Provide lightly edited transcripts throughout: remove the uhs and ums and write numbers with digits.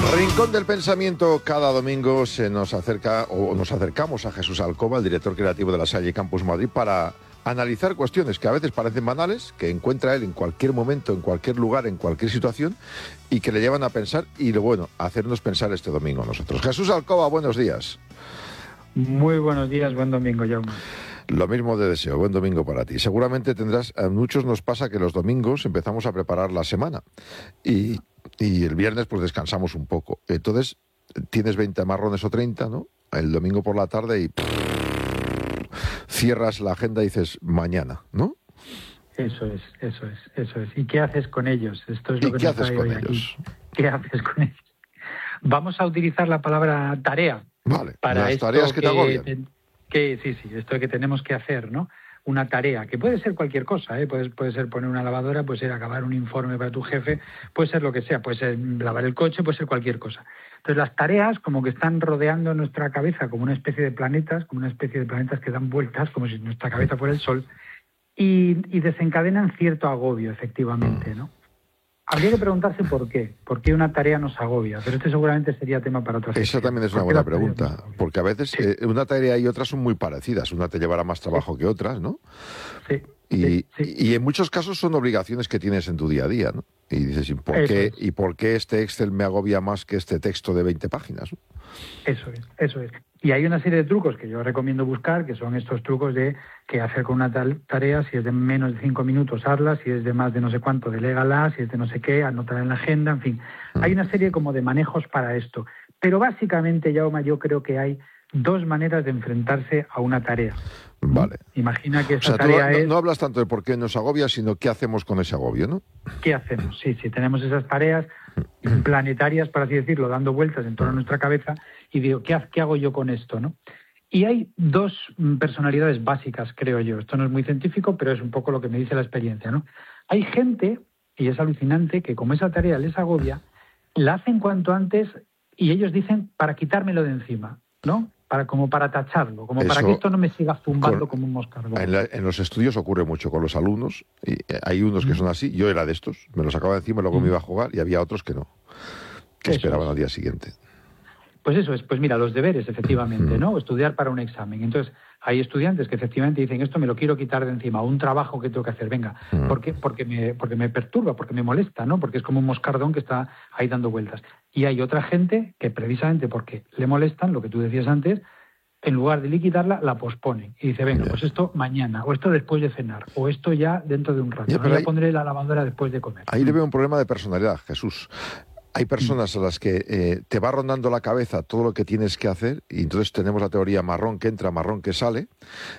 Rincón del Pensamiento. Cada domingo se nos acerca o nos acercamos a Jesús Alcoba, el director creativo de la Salle Campus Madrid, para analizar cuestiones que a veces parecen banales, que encuentra él en cualquier momento, en cualquier lugar, en cualquier situación, y que le llevan a pensar y, bueno, a hacernos pensar este domingo a nosotros. Jesús Alcoba, buenos días. Muy buenos días, buen domingo, Jaume. Lo mismo de deseo, buen domingo para ti. Seguramente tendrás, a muchos nos pasa que los domingos empezamos a preparar la semana y el viernes pues descansamos un poco. Entonces tienes 20 marrones o 30, ¿no? El domingo por la tarde y cierras la agenda y dices mañana, ¿no? Eso es. ¿Y qué haces con ellos? Esto es lo que nos trae hoy aquí. ¿Qué haces con ellos? Vamos a utilizar la palabra tarea. Vale, para las tareas que te agobian. Sí, esto que tenemos que hacer, ¿no? Una tarea, que puede ser cualquier cosa, ¿eh? Puede ser poner una lavadora, puede ser acabar un informe para tu jefe, puede ser lo que sea, puede ser lavar el coche, puede ser cualquier cosa. Entonces las tareas como que están rodeando nuestra cabeza como una especie de planetas, que dan vueltas, como si nuestra cabeza fuera el sol, y desencadenan cierto agobio, efectivamente, ¿no? Habría que preguntarse por qué. ¿Por qué una tarea nos agobia? Pero este seguramente sería tema para otra sección. Esa también es una buena pregunta, porque a veces una tarea y otras son muy parecidas. Una te llevará más trabajo que otras, ¿no? Sí. Y en muchos casos son obligaciones que tienes en tu día a día, ¿no? Y dices, ¿y por qué este Excel me agobia más que este texto de 20 páginas? ¿No? Eso es. Y hay una serie de trucos que yo recomiendo buscar, que son estos trucos de qué hacer con una tarea, si es de menos de 5 minutos, hazla, si es de más de no sé cuánto, delégala, si es de no sé qué, anótala en la agenda, en fin. Hay una serie como de manejos para esto. Pero básicamente, Jaume, yo creo que hay dos maneras de enfrentarse a una tarea. Vale. Imagina que esa tarea es... No hablas tanto de por qué nos agobia, sino qué hacemos con ese agobio, ¿no? ¿Qué hacemos? Sí, tenemos esas tareas planetarias, por así decirlo, dando vueltas en torno a nuestra cabeza, y digo, ¿qué hago yo con esto, no? Y hay dos personalidades básicas, creo yo. Esto no es muy científico, pero es un poco lo que me dice la experiencia, ¿no? Hay gente, y es alucinante, que como esa tarea les agobia, la hacen cuanto antes, y ellos dicen, para quitármelo de encima, ¿no? Como para tacharlo, como para que esto no me siga zumbando como un moscardón. En los estudios ocurre mucho con los alumnos, y hay unos que son así, yo era de estos, me los sacaba de encima, luego me iba a jugar, y había otros que no, que esperaban al día siguiente. Pues eso es, pues mira, los deberes, efectivamente, ¿no? Estudiar para un examen. Entonces, hay estudiantes que efectivamente dicen, esto me lo quiero quitar de encima, un trabajo que tengo que hacer, venga, porque me perturba, porque me molesta, ¿no? Porque es como un moscardón que está ahí dando vueltas. Y hay otra gente que precisamente porque le molestan, lo que tú decías antes, en lugar de liquidarla, la posponen. Y dice, venga, pues esto mañana, o esto después de cenar, o esto ya dentro de un rato. Ya pondré la lavadora después de comer. Ahí le veo un problema de personalidad, Jesús. Hay personas a las que te va rondando la cabeza todo lo que tienes que hacer, y entonces tenemos la teoría marrón que entra, marrón que sale,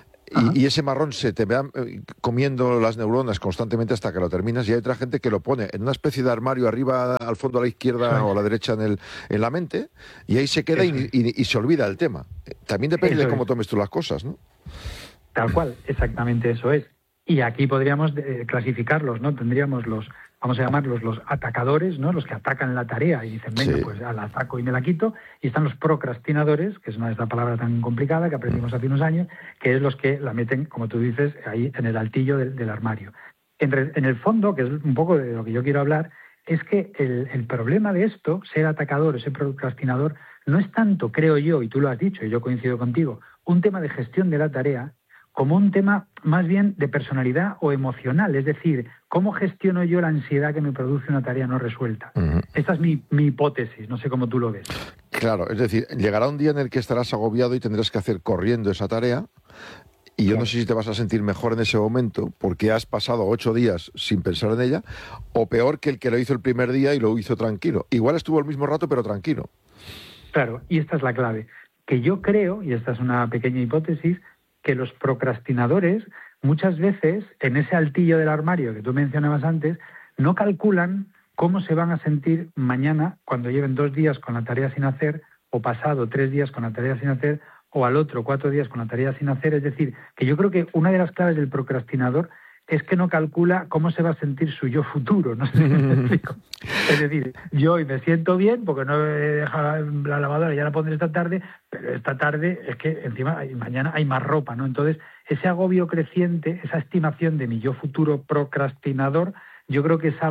y ese marrón se te va comiendo las neuronas constantemente hasta que lo terminas, y hay otra gente que lo pone en una especie de armario arriba, al fondo a la izquierda o a la derecha en la mente, y ahí se queda y se olvida el tema. También depende de cómo tomes tú las cosas, ¿no? Tal cual, exactamente eso es. Y aquí podríamos clasificarlos, ¿no? Tendríamos vamos a llamarlos los atacadores, ¿no? Los que atacan la tarea y dicen, venga, pues la ataco y me la quito. Y están los procrastinadores, que es esta palabra tan complicada que aprendimos hace unos años, que es los que la meten, como tú dices, ahí en el altillo del armario. En el fondo, que es un poco de lo que yo quiero hablar, es que el problema de esto, ser atacador o ser procrastinador, no es tanto, creo yo, y tú lo has dicho, y yo coincido contigo, un tema de gestión de la tarea, como un tema más bien de personalidad o emocional, es decir, ¿cómo gestiono yo la ansiedad que me produce una tarea no resuelta? Esta es mi hipótesis, no sé cómo tú lo ves. Claro, es decir, llegará un día en el que estarás agobiado y tendrás que hacer corriendo esa tarea, y yo no sé si te vas a sentir mejor en ese momento porque has pasado 8 días sin pensar en ella, o peor que el que lo hizo el primer día y lo hizo tranquilo. Igual estuvo el mismo rato, pero tranquilo. Claro, y esta es la clave, que yo creo, y esta es una pequeña hipótesis, que los procrastinadores muchas veces en ese altillo del armario que tú mencionabas antes no calculan cómo se van a sentir mañana cuando lleven 2 días con la tarea sin hacer, o pasado 3 días con la tarea sin hacer, o al otro 4 días con la tarea sin hacer. Es decir, que yo creo que una de las claves del procrastinador es que no calcula cómo se va a sentir su yo futuro, no sé si me explico. Es decir, yo hoy me siento bien porque no he dejado la lavadora, ya la pondré esta tarde, pero esta tarde es que encima mañana hay más ropa, ¿no? Entonces, ese agobio creciente, esa estimación de mi yo futuro procrastinador, yo creo que es algo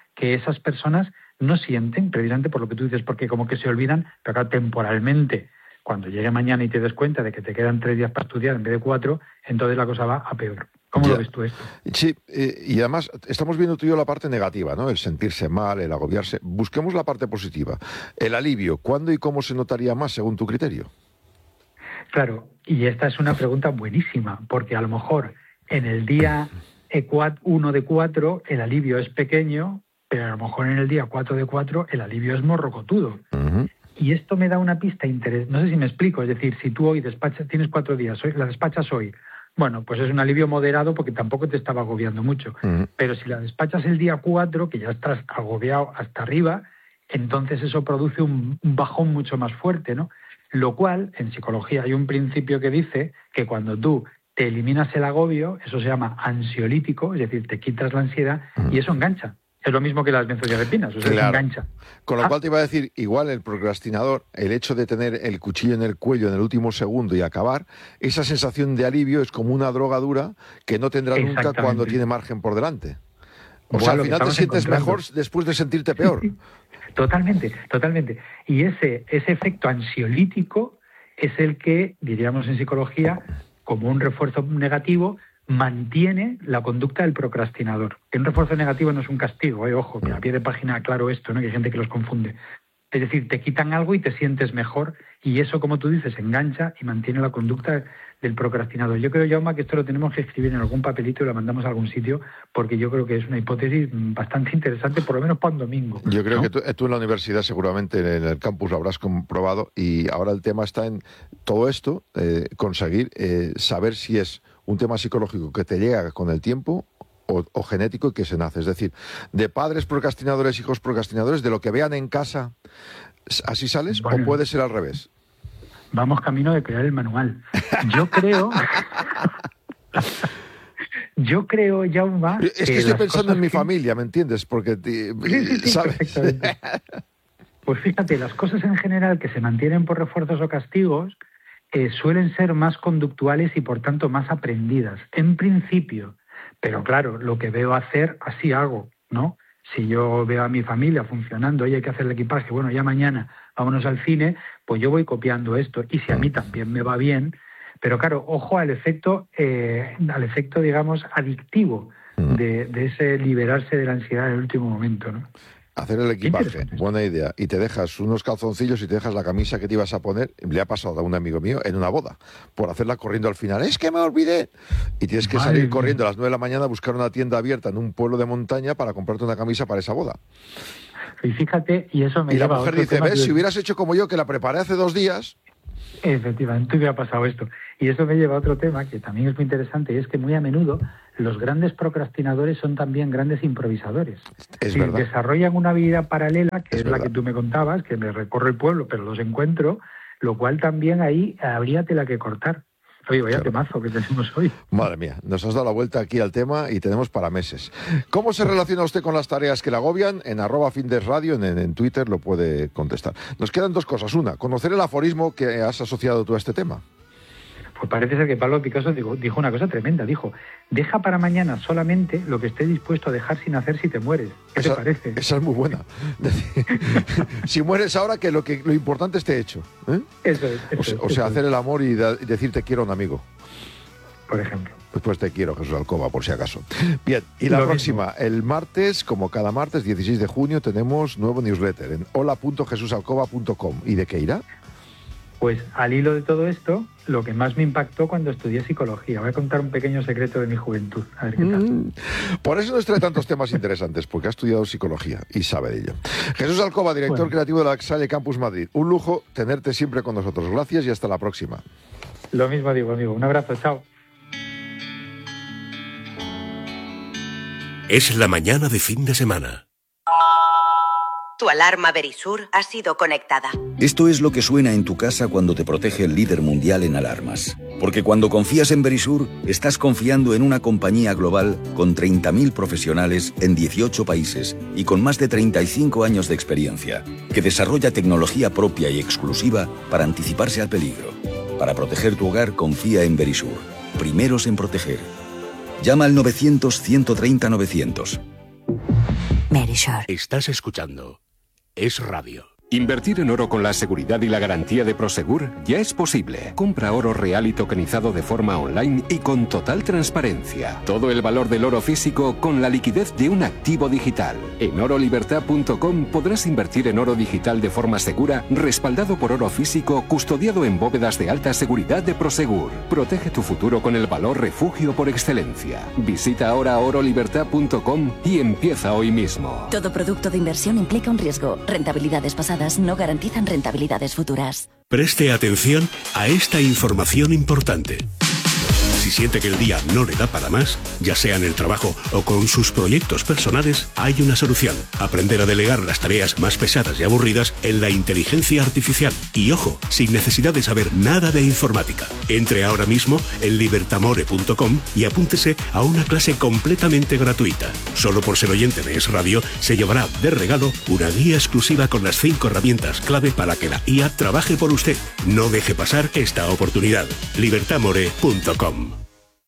que esas personas no sienten, precisamente por lo que tú dices, porque como que se olvidan, pero claro, temporalmente, cuando llegue mañana y te des cuenta de que te quedan 3 días para estudiar en vez de 4, entonces la cosa va a peor. ¿Cómo lo ves tú esto? Sí, y además estamos viendo tú y yo la parte negativa, ¿no? El sentirse mal, el agobiarse. Busquemos la parte positiva. El alivio, ¿cuándo y cómo se notaría más según tu criterio? Claro, y esta es una pregunta buenísima, porque a lo mejor en el día 1 de 4 el alivio es pequeño, pero a lo mejor en el día 4 de 4 el alivio es morrocotudo. Uh-huh. Y esto me da una pista interesante. No sé si me explico. Es decir, si tú hoy tienes 4 días, la despachas hoy, bueno, pues es un alivio moderado porque tampoco te estaba agobiando mucho. Uh-huh. Pero si la despachas el día 4, que ya estás agobiado hasta arriba, entonces eso produce un bajón mucho más fuerte, ¿no? Lo cual, en psicología hay un principio que dice que cuando tú te eliminas el agobio, eso se llama ansiolítico, es decir, te quitas la ansiedad y eso engancha. Es lo mismo que las benzodiazepinas, o sea, claro. Engancha. Con lo cual te iba a decir, igual el procrastinador, el hecho de tener el cuchillo en el cuello en el último segundo y acabar, esa sensación de alivio es como una droga dura que no tendrá nunca cuando tiene margen por delante. O sea, al final te sientes mejor después de sentirte peor. Totalmente, totalmente. Y ese efecto ansiolítico es el que, diríamos en psicología, como un refuerzo negativo, mantiene la conducta del procrastinador. Que un refuerzo negativo no es un castigo, ojo, que a pie de página aclaro esto, ¿no? Que hay gente que los confunde. Es decir, te quitan algo y te sientes mejor, y eso, como tú dices, engancha y mantiene la conducta del procrastinador. Yo creo, Jaume, que esto lo tenemos que escribir en algún papelito y lo mandamos a algún sitio, porque yo creo que es una hipótesis bastante interesante, por lo menos para un domingo. Yo creo, ¿no?, que tú en la universidad seguramente en el campus lo habrás comprobado, y ahora el tema está en todo esto, conseguir saber si es un tema psicológico que te llega con el tiempo o genético y que se nace. Es decir, de padres procrastinadores, hijos procrastinadores, de lo que vean en casa, ¿así sales? Bueno, ¿o puede ser al revés? Vamos camino de crear el manual. Yo creo, Jaume... Es que estoy pensando en mi familia, ¿me entiendes? Porque, ¿sabes? Perfectamente. Pues fíjate, las cosas en general que se mantienen por refuerzos o castigos suelen ser más conductuales y, por tanto, más aprendidas, en principio. Pero claro, lo que veo hacer, así hago, ¿no? Si yo veo a mi familia funcionando, oye, hay que hacer el equipaje, bueno, ya mañana vámonos al cine, pues yo voy copiando esto. Y si a mí también me va bien, pero claro, ojo al efecto, digamos, adictivo de ese liberarse de la ansiedad en el último momento, ¿no? Hacer el equipaje, buena idea. Y te dejas unos calzoncillos y te dejas la camisa que te ibas a poner. Le ha pasado a un amigo mío en una boda, por hacerla corriendo al final. ¡Es que me olvidé! Y tienes que salir corriendo a las 9 de la mañana a buscar una tienda abierta en un pueblo de montaña para comprarte una camisa para esa boda. Y fíjate, y eso me lleva a otro tema. Y la mujer dice, ¿ves? Si hubieras hecho como yo, que la preparé hace 2 días... Efectivamente, me ha pasado esto. Y eso me lleva a otro tema que también es muy interesante, y es que muy a menudo los grandes procrastinadores son también grandes improvisadores. Es verdad. Desarrollan una vida paralela, que es la que tú me contabas, que me recorre el pueblo, pero los encuentro, lo cual también ahí habría tela que cortar. Oye, vaya temazo que tenemos hoy. Madre mía, nos has dado la vuelta aquí al tema y tenemos para meses. ¿Cómo se relaciona usted con las tareas que le agobian? En @findesradio, en Twitter lo puede contestar. Nos quedan 2 cosas. Una, conocer el aforismo que has asociado tú a este tema. Pues parece ser que Pablo Picasso dijo una cosa tremenda. Dijo, deja para mañana solamente lo que estés dispuesto a dejar sin hacer si te mueres. ¿Qué te parece? Esa es muy buena. Si mueres ahora, que lo importante esté hecho. Eso es. O sea, hacer el amor y decir te quiero a un amigo. Por ejemplo. Pues te quiero, Jesús Alcoba, por si acaso. Bien, y la próxima, el martes, como cada martes, 16 de junio, tenemos nuevo newsletter en hola.jesusalcoba.com. ¿Y de qué irá? Pues al hilo de todo esto, lo que más me impactó cuando estudié psicología. Voy a contar un pequeño secreto de mi juventud. A ver qué tal. Por eso nos trae tantos temas interesantes, porque ha estudiado psicología y sabe de ello. Jesús Alcoba, director creativo de la Salle Campus Madrid. Un lujo tenerte siempre con nosotros. Gracias y hasta la próxima. Lo mismo digo, amigo. Un abrazo. Chao. Es la mañana de fin de semana. Tu alarma Verisur ha sido conectada. Esto es lo que suena en tu casa cuando te protege el líder mundial en alarmas. Porque cuando confías en Verisur, estás confiando en una compañía global con 30.000 profesionales en 18 países y con más de 35 años de experiencia, que desarrolla tecnología propia y exclusiva para anticiparse al peligro. Para proteger tu hogar, confía en Verisur. Primeros en proteger. Llama al 900 130 900. Verisure. Estás escuchando Es Radio. Invertir en oro con la seguridad y la garantía de Prosegur ya es posible. Compra oro real y tokenizado de forma online y con total transparencia. Todo el valor del oro físico con la liquidez de un activo digital. En orolibertad.com podrás invertir en oro digital de forma segura, respaldado por oro físico, custodiado en bóvedas de alta seguridad de Prosegur. Protege tu futuro con el valor refugio por excelencia. Visita ahora orolibertad.com y empieza hoy mismo. Todo producto de inversión implica un riesgo. Rentabilidades pasadas no garantizan rentabilidades futuras. Preste atención a esta información importante. Si siente que el día no le da para más, ya sea en el trabajo o con sus proyectos personales, hay una solución. Aprender a delegar las tareas más pesadas y aburridas en la inteligencia artificial. Y ojo, sin necesidad de saber nada de informática. Entre ahora mismo en libertamore.com y apúntese a una clase completamente gratuita. Solo por ser oyente de Es Radio, se llevará de regalo una guía exclusiva con las 5 herramientas clave para que la IA trabaje por usted. No deje pasar esta oportunidad. libertamore.com.